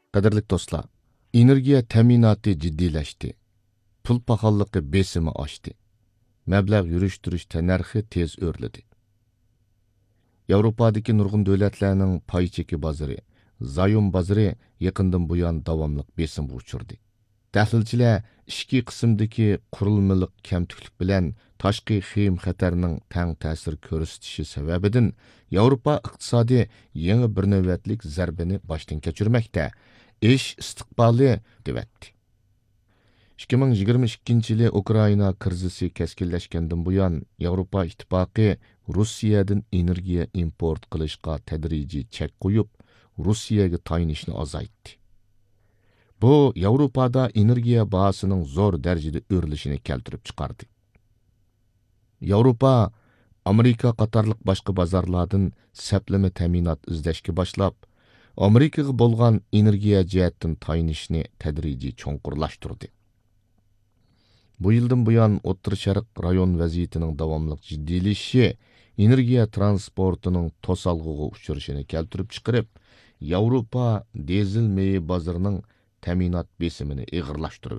Qadrlik do'stlar, energiya ta'minoti jiddiylashdi. Pul paxolligi besimi oshdi. Mablag' yurishtirish tannarxi tez o'rladi. Yevropadagi nurg'un davlatlarning pay cheki bozori, zayom bozori yaqindan buyon davomli besimga uchirdi. Tahlilchilar ichki qismdagi qurilmalik kamtiklik bilan tashqi xim xatarning tang ta'sir ko'rsatishi sababidan Yevropa iqtisodi yangi bir navbatlik zarbini boshdan kechirmoqda. Ish istiqboli devatdi. 2022 yılı Ukrayna krizisi keskinleşkenden buyon Yevropa İttifaqı Rusiyadan energiya import qilishga tadrijiy chek qo'yib, Rusiyaga tayinishni azaytdi. Bu Yevropada energiya bahosining zo'r darajada o'rilishini keltirib chiqardi. Yevropa Amerika qatorliq boshqa bozorlardan saplama ta'minot izlashga boshlab, Amerikaga bo'lgan energiya jihatdan tayinishni tadrijiy cho'nqurlashtirdi. Bu yıldan buyon O'rta Sharq rayon vaziyatining davomli jiddiylashishi energiya transportining to'salg'iga uchrashini keltirib chiqarib, Yevropa dizel meyi bozorining ta'minot besimini ig'irlashtirdi.